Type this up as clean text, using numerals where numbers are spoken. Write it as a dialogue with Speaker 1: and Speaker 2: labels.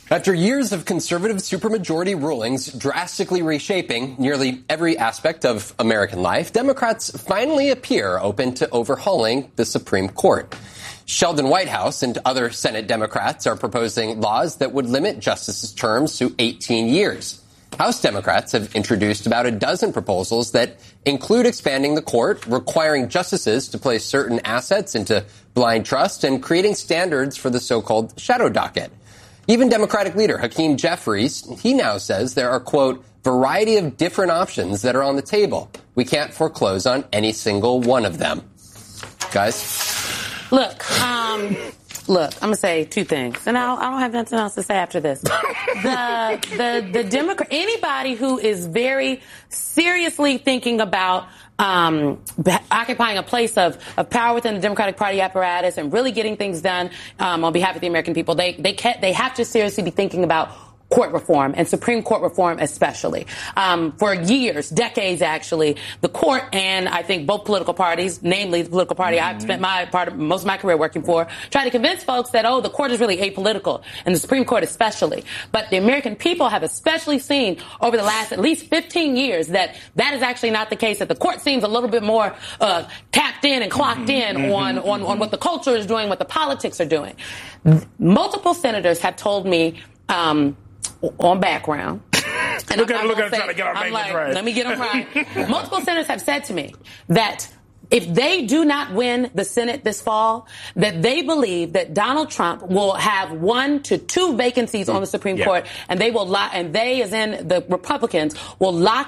Speaker 1: After years of conservative supermajority rulings drastically reshaping nearly every aspect of American life, Democrats finally appear open to overhauling the Supreme Court. Sheldon Whitehouse and other Senate Democrats are proposing laws that would limit justices' terms to 18 years. House Democrats have introduced about a dozen proposals that include expanding the court, requiring justices to place certain assets into blind trust, and creating standards for the so-called shadow docket. Even Democratic leader Hakeem Jeffries, he now says there are, quote, variety of different options that are on the table. We can't foreclose on any single one of them. Guys?
Speaker 2: Look, I'm going to say two things, and I don't have nothing else to say after this. The Democrat, anybody who is very seriously thinking about occupying a place of power within the Democratic Party apparatus and really getting things done on behalf of the American people, they have to seriously be thinking about court reform and Supreme Court reform especially. For years, decades actually, the court and I think both political parties, namely the political party I've spent most of my career working for, try to convince folks that, the court is really apolitical and the Supreme Court especially. But the American people have especially seen over the last at least 15 years that is actually not the case, that the court seems a little bit more tapped in and clocked in on what the culture is doing, what the politics are doing. Multiple senators have told me on background. And
Speaker 3: look at him trying to get our names right.
Speaker 2: Let me get them right. Multiple senators have said to me that if they do not win the Senate this fall, that they believe that Donald Trump will have 1 to 2 vacancies on the Supreme Court, and they will and they, as in the Republicans, will lock